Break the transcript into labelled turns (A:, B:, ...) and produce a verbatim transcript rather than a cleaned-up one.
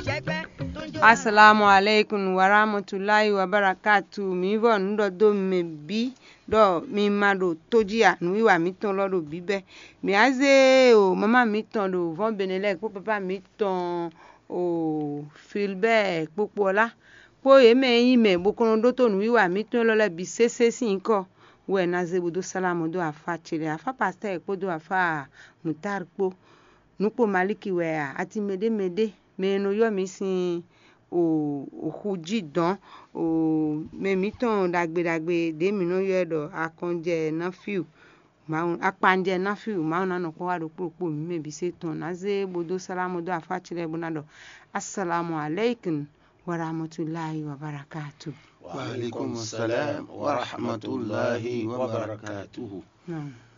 A: Assalamu alaikum wa rahmatullahi wa barakatuh. Mi vo ndo do me bi do mi ma do tojia nu wa mi ton lo do bibe. Mi aze o mama mi ton do von benele po papa mi ton o filbe popola. Po ye me yin me bokono do to nu wa mi ton lo le bi sese sin ko. We na ze budu salamu do afa chile afa pastor po do afa mutar po. Nupo maliki we ati mede mede me no yo mi sin o ohuji don o me mi ton dagbe dagbe de mi no yo do akonje na fiu ma apanje na fiu ma na no ko wa do popo mi me bi se ton na ze budu salamu do afa chile bunado. Assalamu alaikum wa rahmatullahi wa barakatuh.
B: Wa alaikum assalam wa rahmatullahi wa barakatuh.